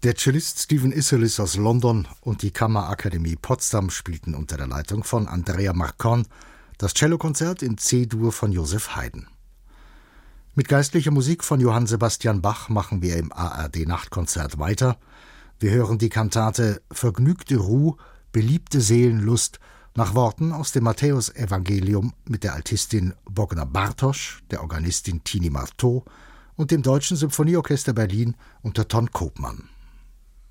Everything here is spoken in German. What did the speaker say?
Der Cellist Stephen Isserlis aus London und die Kammerakademie Potsdam spielten unter der Leitung von Andrea Marcon das Cellokonzert in C-Dur von Joseph Haydn. Mit geistlicher Musik von Johann Sebastian Bach machen wir im ARD-Nachtkonzert weiter. Wir hören die Kantate »Vergnügte Ruh, beliebte Seelenlust« nach Worten aus dem Matthäusevangelium mit der Altistin Bogna Bartosch, der Organistin Tini Marteau und dem Deutschen Symphonieorchester Berlin unter Ton Koopman.